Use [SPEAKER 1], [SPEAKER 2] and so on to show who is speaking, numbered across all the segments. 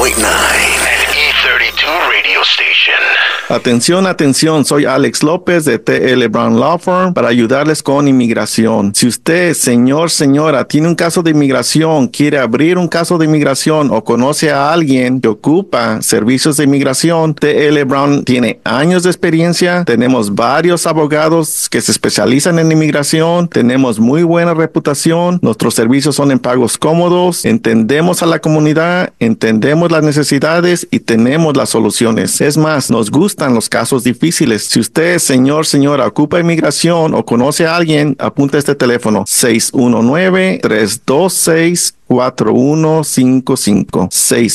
[SPEAKER 1] An E32 radio station.
[SPEAKER 2] Atención, atención, soy Alex López de T.L. Brown Law Firm para ayudarles con inmigración. Si usted, señora, tiene un caso de inmigración, quiere abrir un caso de inmigración o conoce a alguien que ocupa servicios de inmigración, T.L. Brown tiene años de experiencia, tenemos varios abogados que se especializan en inmigración, tenemos muy buena reputación, nuestros servicios son en pagos cómodos, entendemos a la comunidad, entendemos las necesidades y tenemos las soluciones. Es más, nos gustan los casos difíciles. Si usted, señora, ocupa inmigración o conoce a alguien, apunte este teléfono 619-326-4155.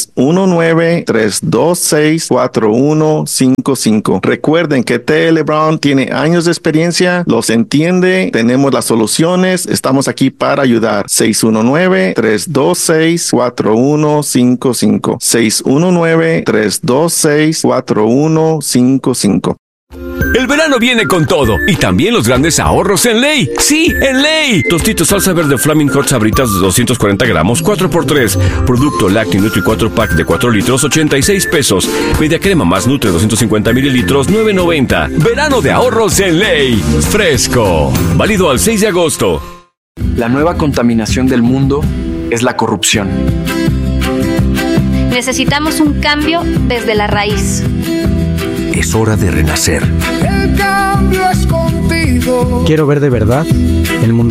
[SPEAKER 2] 619-326-4155. Recuerden que T.L. Brown tiene años de experiencia, los entiende, tenemos las soluciones, estamos aquí para ayudar. 619-326-4155. 619-326-4155.
[SPEAKER 3] El verano viene con todo y también los grandes ahorros en Ley. ¡Sí, en Ley! Tostitos salsa verde Flaming Hot Sabritas de 240 gramos, 4x3. Producto Lacti Nutri 4-pack de 4 litros, 86 pesos. Media crema más Nutre 250 mililitros, 9.90. Verano de ahorros en Ley. Fresco. Válido al 6 de agosto.
[SPEAKER 4] La nueva contaminación del mundo es la corrupción.
[SPEAKER 5] Necesitamos un cambio desde la raíz.
[SPEAKER 6] Es hora de renacer.
[SPEAKER 7] El cambio es contigo.
[SPEAKER 8] Quiero ver de verdad el mundo